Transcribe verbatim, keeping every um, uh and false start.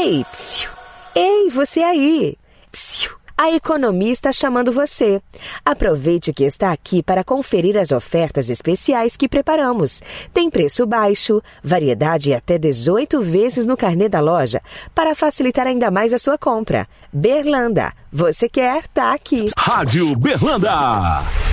Ei, psiu. Ei, você aí. Psiu. A economia está chamando você. Aproveite que está aqui para conferir as ofertas especiais que preparamos. Tem preço baixo, variedade e até dezoito vezes no carnê da loja, para facilitar ainda mais a sua compra. Berlanda, você quer, tá aqui. Rádio Berlanda.